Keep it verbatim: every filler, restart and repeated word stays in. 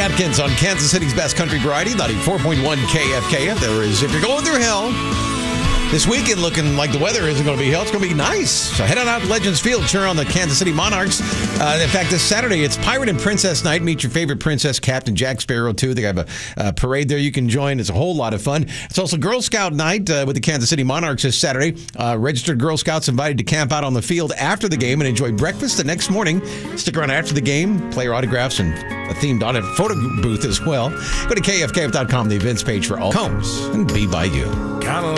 Atkins on Kansas City's best country variety, ninety-four point one K F K. There is, if you're going through hell, this weekend looking like the weather isn't going to be hell. It's going to be nice. So head on out to Legends Field, cheer on the Kansas City Monarchs. Uh, in fact, this Saturday, it's Pirate and Princess Night. Meet your favorite princess, Captain Jack Sparrow, too. They have a uh, parade there you can join. It's a whole lot of fun. It's also Girl Scout Night uh, with the Kansas City Monarchs this Saturday. Uh, registered Girl Scouts invited to camp out on the field after the game and enjoy breakfast the next morning. Stick around after the game, player autographs, and a themed on a photo booth as well. Go to K F K F dot com, the events page for all homes, and be by you.